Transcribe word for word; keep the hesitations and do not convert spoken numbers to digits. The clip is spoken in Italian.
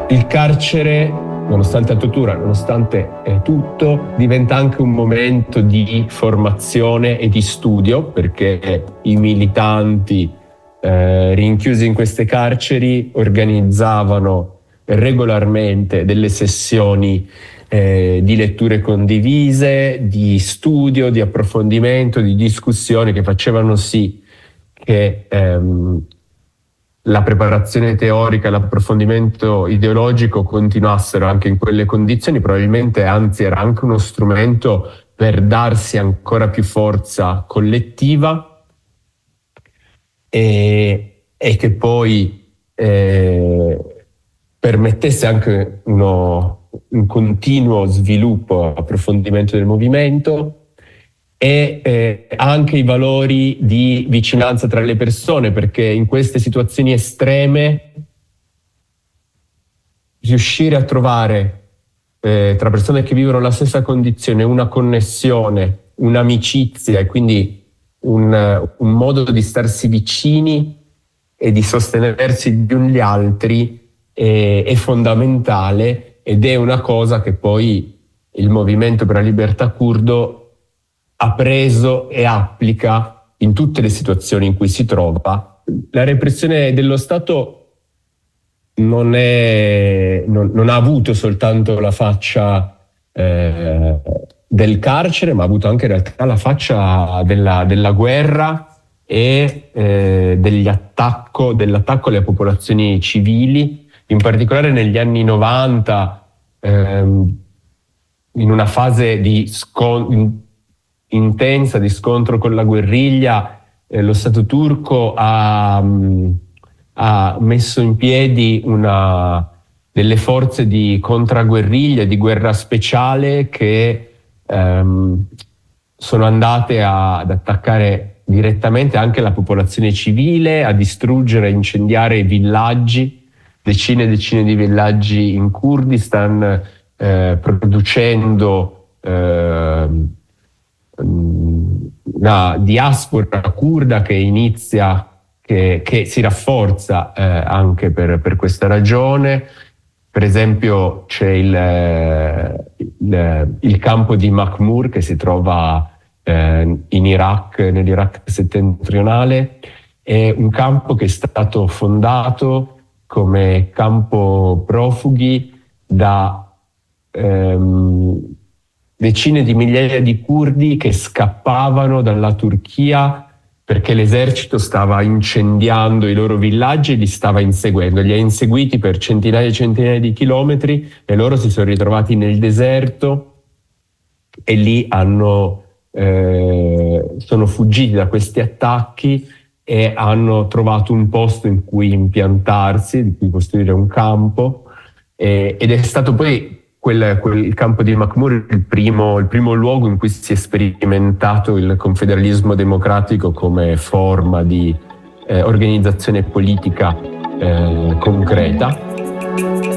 Il carcere, nonostante la tortura, nonostante eh, tutto, diventa anche un momento di formazione e di studio, perché i militanti eh, rinchiusi in queste carceri organizzavano regolarmente delle sessioni eh, di letture condivise, di studio, di approfondimento, di discussione, che facevano sì che ehm, la preparazione teorica e l'approfondimento ideologico continuassero anche in quelle condizioni. Probabilmente, anzi, era anche uno strumento per darsi ancora più forza collettiva e, e che poi eh, permettesse anche uno, un continuo sviluppo, approfondimento del movimento, e eh, anche i valori di vicinanza tra le persone, perché in queste situazioni estreme riuscire a trovare eh, tra persone che vivono la stessa condizione una connessione, un'amicizia e quindi un, un modo di starsi vicini e di sostenersi gli uni gli altri è, è fondamentale, ed è una cosa che poi il movimento per la libertà curdo ha preso e applica in tutte le situazioni in cui si trova. La repressione dello Stato non, è, non, non ha avuto soltanto la faccia eh, del carcere, ma ha avuto anche in realtà la faccia della, della guerra e eh, degli attacco, dell'attacco alle popolazioni civili, in particolare negli anni novanta, ehm, in una fase di scontro intensa di scontro con la guerriglia. Eh, lo Stato turco ha, mh, ha messo in piedi una, delle forze di contraguerriglia, di guerra speciale, che ehm, sono andate a, ad attaccare direttamente anche la popolazione civile, a distruggere e incendiare villaggi, decine e decine di villaggi in Kurdistan, eh, producendo eh, una diaspora kurda che inizia, che, che si rafforza eh, anche per, per questa ragione. Per esempio c'è il, il, il campo di Makhmur, che si trova eh, in Iraq, nell'Iraq settentrionale. È un campo che è stato fondato come campo profughi da ehm, decine di migliaia di curdi che scappavano dalla Turchia perché l'esercito stava incendiando i loro villaggi e li stava inseguendo. Li ha inseguiti per centinaia e centinaia di chilometri e loro si sono ritrovati nel deserto e lì hanno, eh, sono fuggiti da questi attacchi e hanno trovato un posto in cui impiantarsi, di cui costruire un campo, eh, ed è stato poi Quel, quel campo di Makhmur il primo, il primo luogo in cui si è sperimentato il confederalismo democratico come forma di eh, organizzazione politica eh, concreta.